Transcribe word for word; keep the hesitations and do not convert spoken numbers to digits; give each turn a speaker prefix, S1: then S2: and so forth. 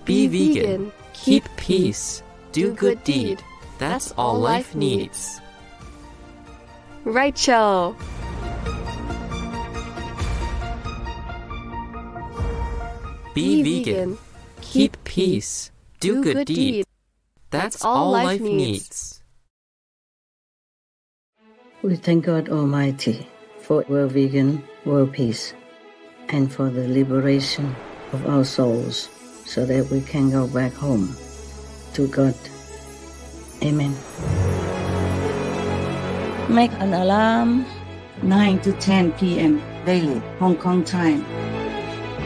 S1: Be vegan, keep peace, do good deed. That's all life needs.
S2: Rachel.
S1: Be vegan, keep peace, do good deed. That's all life needs.
S3: We thank God Almighty for world vegan, world peace, and for the liberation of our souls so that we can go back home to God. Amen.
S4: Make an alarm.
S5: nine to ten p.m. daily, Hong Kong time.